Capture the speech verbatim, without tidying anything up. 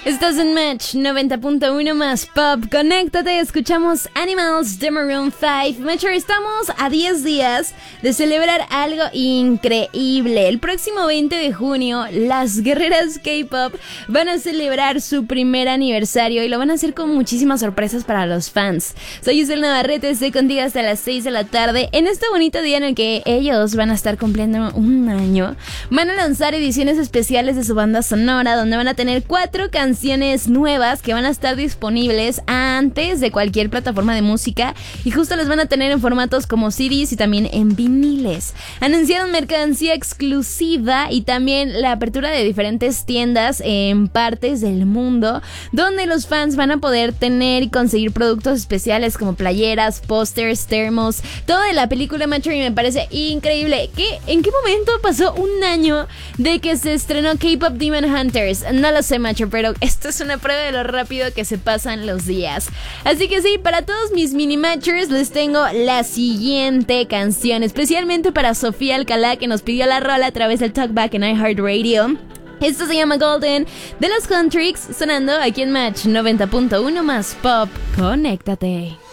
Estás en Match noventa punto uno más Pop. Conéctate, escuchamos Animals de Maroon cinco. Matcher, estamos a diez días de celebrar algo increíble. El próximo veinte de junio, las guerreras K-pop van a celebrar su primer aniversario y lo van a hacer con muchísimas sorpresas para los fans. Soy Isel Navarrete, estoy contigo hasta las seis de la tarde. En este bonito día en el que ellos van a estar cumpliendo un año, van a lanzar ediciones especiales de su banda sonora, donde van a tener cuatro canciones nuevas que van a estar disponibles antes de cualquier plataforma de música y justo las van a tener en formatos como C Ds y también en viniles. Anunciaron mercancía exclusiva y también la apertura de diferentes tiendas en partes del mundo donde los fans van a poder tener y conseguir productos especiales como playeras, pósters, termos, todo de la película Matcher, y me parece increíble. ¿Qué, ¿En qué momento pasó un año de que se estrenó K-Pop Demon Hunters? No lo sé, Matcher, pero esto es una prueba de lo rápido que se pasan los días. Así que sí, para todos mis mini matchers les tengo la siguiente canción, especialmente para Sofía Alcalá, que nos pidió la rola a través del Talkback en iHeartRadio. Esto se llama Golden de los Contrix, sonando aquí en Match noventa punto uno más Pop. Conéctate.